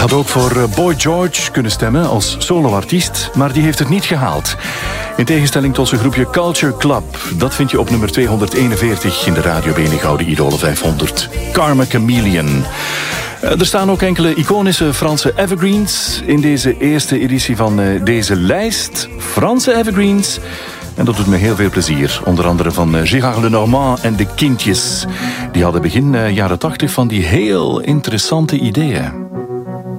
had ook voor Boy George kunnen stemmen als soloartiest, maar die heeft het niet gehaald. In tegenstelling tot zijn groepje Culture Club. Dat vind je op nummer 241 in de Radio BNN Gouden Idolen 500. Karma Chameleon. Er staan ook enkele iconische Franse evergreens in deze eerste editie van deze lijst. Franse evergreens. En dat doet me heel veel plezier. Onder andere van Gérard Lenormand en de Kindjes. Die hadden begin jaren 80 van die heel interessante ideeën.